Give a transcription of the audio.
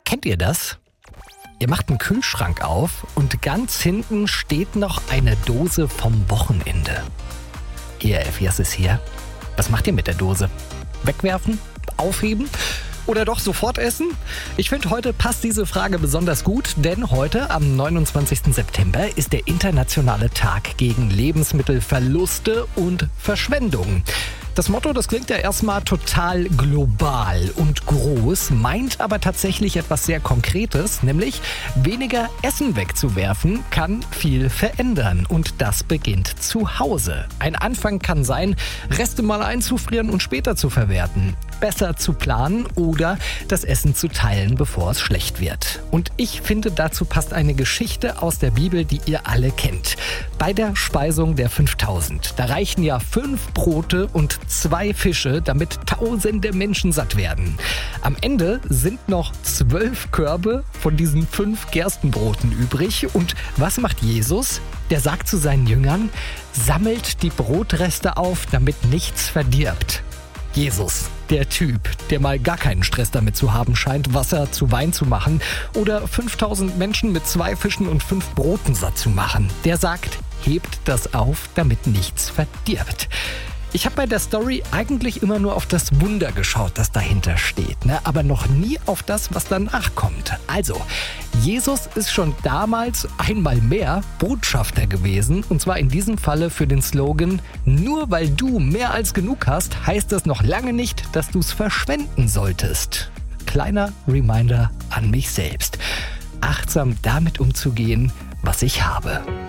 Kennt ihr das? Ihr macht einen Kühlschrank auf und ganz hinten steht noch eine Dose vom Wochenende. Ihr Effias ist hier. Was macht ihr mit der Dose? Wegwerfen? Aufheben? Oder doch sofort essen? Ich finde, heute passt diese Frage besonders gut, denn heute, am 29. September, ist der internationale Tag gegen Lebensmittelverluste und Verschwendung. Das Motto, das klingt ja erstmal total global und groß, meint aber tatsächlich etwas sehr Konkretes, nämlich weniger Essen wegzuwerfen kann viel verändern und das beginnt zu Hause. Ein Anfang kann sein, Reste mal einzufrieren und später zu verwerten, besser zu planen oder das Essen zu teilen, bevor es schlecht wird. Und ich finde, dazu passt eine Geschichte aus der Bibel, die ihr alle kennt. Bei der Speisung der 5000, da reichen ja 5 Brote und 2 Fische, damit tausende Menschen satt werden. Am Ende sind noch 12 Körbe von diesen 5 Gerstenbroten übrig. Und was macht Jesus? Der sagt zu seinen Jüngern, sammelt die Brotreste auf, damit nichts verdirbt. Jesus, der Typ, der mal gar keinen Stress damit zu haben scheint, Wasser zu Wein zu machen oder 5000 Menschen mit 2 Fischen und 5 Broten satt zu machen, der sagt, hebt das auf, damit nichts verdirbt. Ich habe bei der Story eigentlich immer nur auf das Wunder geschaut, das dahinter steht, aber noch nie auf das, was danach kommt. Also, Jesus ist schon damals einmal mehr Botschafter gewesen, und zwar in diesem Falle für den Slogan, nur weil du mehr als genug hast, heißt das noch lange nicht, dass du es verschwenden solltest. Kleiner Reminder an mich selbst, achtsam damit umzugehen, was ich habe.